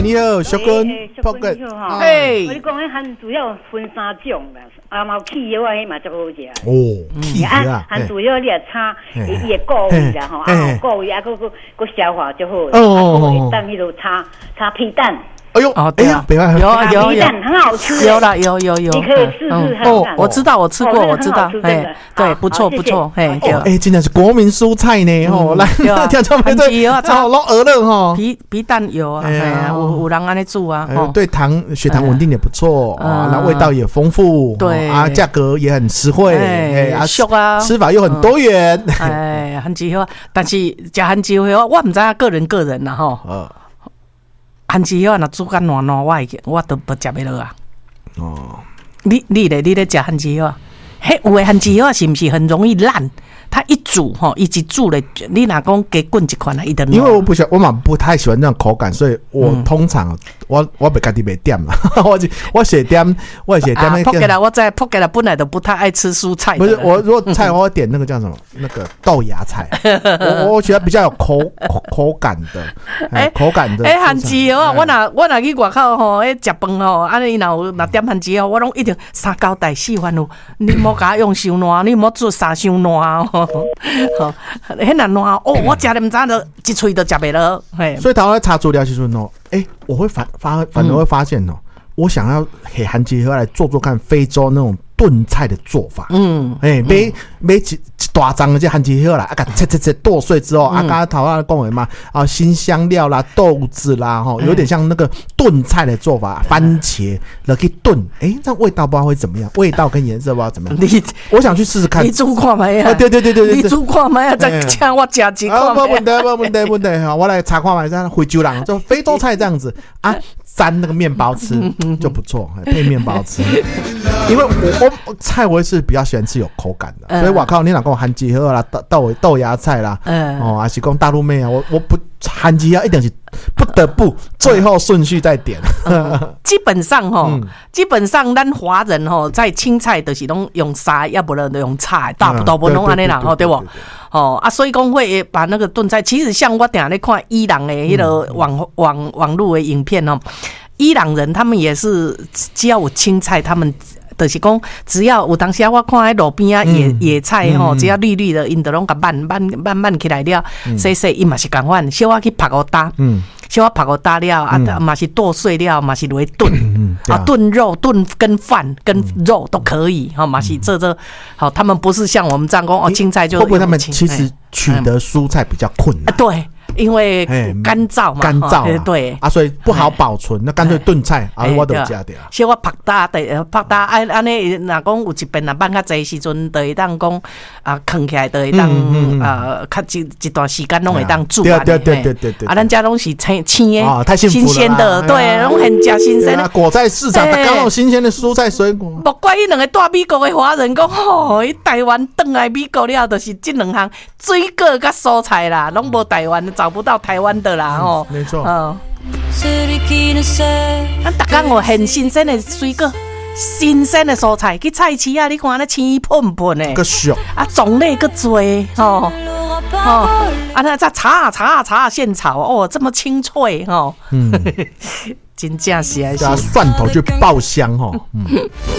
你好，小君， 小君你好哈。 嘿， 我讲迄番主要分3种啦，啊嘛起药迄嘛最好食。 哦，起药啊， 番主要你也炒，伊会过味啦吼，啊过味啊，个消化就好。 哦， 当迄落炒皮蛋。 哎呦， 对啊，有皮蛋很好吃， 有啦，有， 你可以试试看。 哦，我知道，我吃过，我知道，哎，对，不错，哎， 哎，真的是国民蔬菜呢，吼，来，听众朋友，炒老鹅了哈， 皮蛋有啊，有人安尼煮啊， 对血糖稳定也不错啊，那味道也丰富， 对啊，价格也很实惠， 哎，俗啊， 吃法又很多元， 哎，番薯好，但是吃番薯好，我唔知影个人啦吼。番薯啊，若煮甲烂烂，我都不食袂落啊。哦，你咧食番薯啊？嘿，有诶番薯啊，是毋是很容易烂？它一煮吼，一煮咧，你若讲加滚一款啊，伊就烂。 因为我嘛不太喜欢那种口感，所以我通常我袂家己袂点啦，我写点扑给啦，我在扑给啦，本来都不太爱吃蔬菜。 不是我如果菜我会点那个叫什么那个豆芽菜，我觉得比较有口感的，口感的。 番薯哦，我若去外口吼，食饭吼，安尼若点番薯哦，我拢一定3交代4番咯。你莫甲用伤烂，你莫做3伤烂哦。好，很难烂哦！我吃了唔知道，一喙都吃袂落。 所以台湾查资料时阵哦，我会反而会发现哦，我想要给番薯来做看非洲那种炖菜的做法。买一大张的这番薯啦，啊，切剁碎之后，刚刚头上讲的嘛，啊，新香料啦、豆子啦，有点像那个炖菜的做法，番茄了去炖，这样味道不知道会怎么样，味道跟颜色不知道怎么样。我想去试试看。 你煮看卖啊？ 对， 你煮看卖啊？再请我吃几口。 没问题，我来查看卖，像非洲人就非洲菜这样子啊。沾那个面包吃就不错，配面包吃。因为我菜我也是比较喜欢吃有口感的，所以我靠，你哪跟我番薯好啦、豆芽菜啦，还是讲大陆妹啊，我不番薯一定是不得不最后顺序再点。 基本上咱华人吼在青菜就是拢用沙，要不然就用菜，大部分拢安尼啦，对不？所以讲会把那个炖菜，其实像我定咧看伊朗的迄个网络的影片哦，伊朗人他们也是只要有青菜，他们就是讲只要有当时我看喺路边啊野菜吼，只要绿绿的，因就拢甲慢起来了，洗伊嘛是共款，小我去拍个打，小我拍个打了啊，嘛是剁碎了，嘛是落去炖啊，炖肉、炖跟饭跟肉都可以，嘛是这好，他们不是像我们这样讲哦，青菜就会不会他们其实取得蔬菜比较困难？ 对。因为干燥嘛，对啊，所以不好保存，那干脆炖菜啊，我都加掉。 所以我拍打安尼，若讲有一遍啊，放较济时阵，就会当讲啊，藏起来就会当较一段时间拢会当煮。 对。 啊，咱家拢是青的， 太幸福了， 新鲜的，对，拢很加新鲜的。 果在市场，刚好新鲜的蔬菜水果。 不怪伊两个大美国的华人讲，伊台湾转来美国了，就是这两项水果甲蔬菜啦，拢无台湾。找不到台湾的啦， 没错。 咱逐工很新鲜的水果，新鲜的蔬菜，去菜市啊，你看那青喷喷的， 个俗啊，种类个多啊，那再炒现炒这么清脆真正是蒜头就爆香